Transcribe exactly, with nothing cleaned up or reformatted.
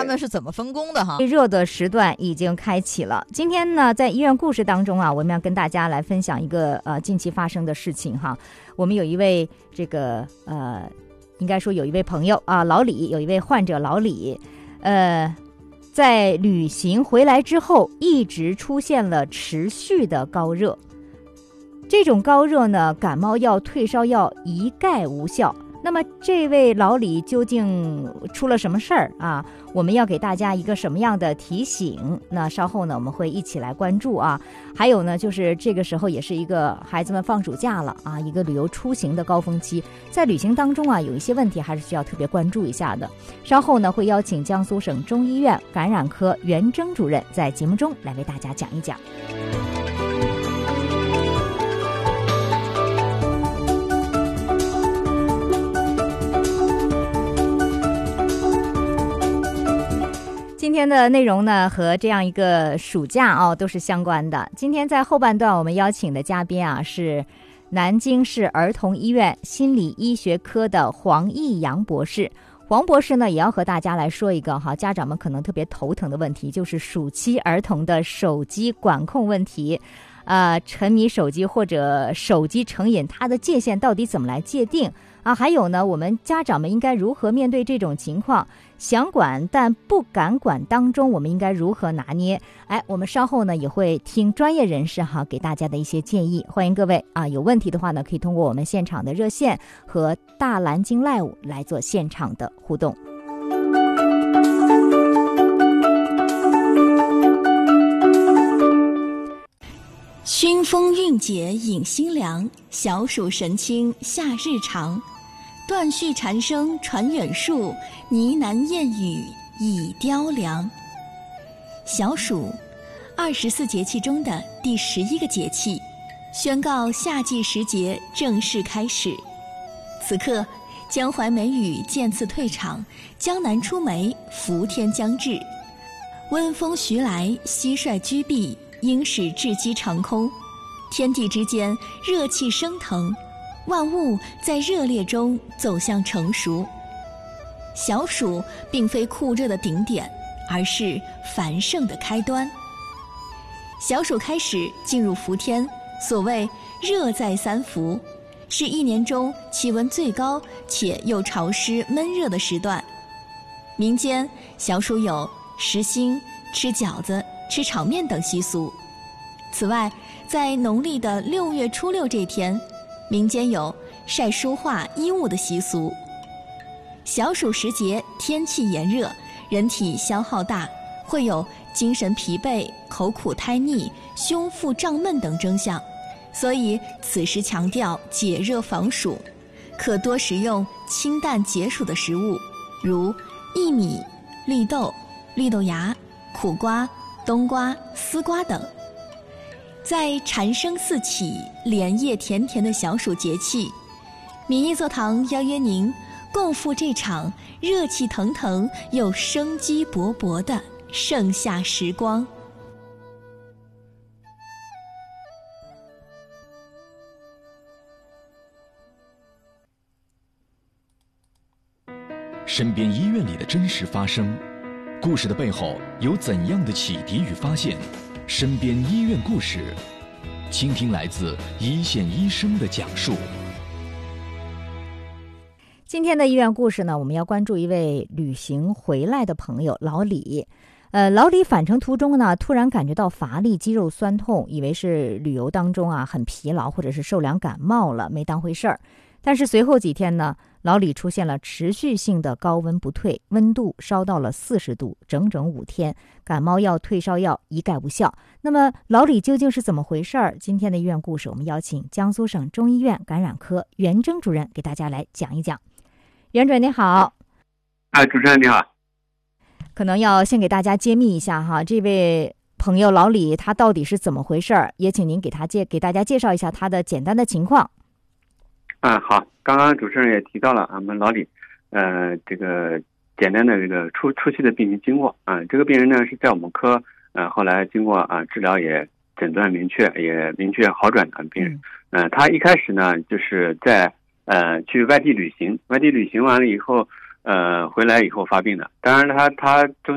们是怎么分工的哈？ 最热的时段已经开启了。今天呢，在医院故事当中啊，我们要跟大家来分享一个呃近期发生的事情哈。我们有一位这个呃，应该说有一位朋友啊，老李，有一位患者老李，呃，在旅行回来之后，一直出现了持续的高热。这种高热呢，感冒药、退烧药一概无效。那么这位老李究竟出了什么事儿啊？我们要给大家一个什么样的提醒？那稍后呢，我们会一起来关注啊。还有呢，就是这个时候也是一个孩子们放暑假了啊，一个旅游出行的高峰期，在旅行当中啊，有一些问题还是需要特别关注一下的。稍后呢，会邀请江苏省中医院感染科袁征主任在节目中来为大家讲一讲。今天的内容呢，和这样一个暑假哦都是相关的。今天在后半段，我们邀请的嘉宾啊是南京市儿童医院心理医学科的黄义阳博士。黄博士呢，也要和大家来说一个哈，家长们可能特别头疼的问题，就是暑期儿童的手机管控问题。呃，沉迷手机或者手机成瘾，它的界限到底怎么来界定啊？还有呢，我们家长们应该如何面对这种情况？想管但不敢管当中，我们应该如何拿捏？哎，我们稍后呢也会听专业人士哈给大家的一些建议。欢迎各位啊，有问题的话呢，可以通过我们现场的热线和大蓝鲸 Live 来做现场的互动。 熏风韵解饮心凉，小暑神清夏日长。断续蝉声传远树，呢喃燕语已雕梁。小暑，二十四节气中的第十一个节气，宣告夏季时节正式开始。此刻，江淮梅雨渐次退场，江南出梅伏天将至。温风徐来，蟋蟀居避，应使雉鸡长空，天地之间热气升腾，万物在热烈中走向成熟。小暑并非酷热的顶点，而是繁盛的开端。小暑开始进入伏天，所谓热在三伏，是一年中气温最高且又潮湿闷热的时段。民间小暑有食新、吃饺子、吃炒面等习俗。此外，在农历的六月初六这天，民间有晒书画衣物的习俗。小暑时节，天气炎热，人体消耗大，会有精神疲惫、口苦胎腻、胸腹胀闷等征象，所以此时强调解热防暑，可多食用清淡解暑的食物，如薏米、绿豆、绿豆芽、苦瓜、冬瓜、丝瓜等。在蝉声四起、莲叶甜甜的小暑节气，民意座堂邀约您共赴这场热气腾腾又生机勃勃的盛夏时光。 身边医院里的真实发生，故事的背后有怎样的启迪与发现？身边医院故事，倾听来自一线医生的讲述。 今天的医院故事呢，我们要关注一位旅行回来的朋友老李。呃，老李返程途中呢，突然感觉到乏力、肌肉酸痛，以为是旅游当中啊很疲劳，或者是受凉感冒了，没当回事儿。但是随后几天呢，老李出现了持续性的高温不退，温度烧到了四十度，整整五天，感冒药、退烧药一概无效。那么老李究竟是怎么回事儿？今天的医院故事，我们邀请江苏省中医院感染科袁征主任给大家来讲一讲。袁主任你好。 啊，主持人你好。 可能要先给大家揭秘一下哈，这位朋友老李他到底是怎么回事儿？也请您给他介给大家介绍一下他的简单的情况。 啊，好，刚刚主持人也提到了我们老李，呃，这个简单的这个初初期的病情经过啊，这个病人呢是在我们科，呃，后来经过啊治疗也诊断明确，也明确好转的病人。嗯、呃，他一开始呢就是在呃去外地旅行，外地旅行完了以后，呃回来以后发病的。当然他他中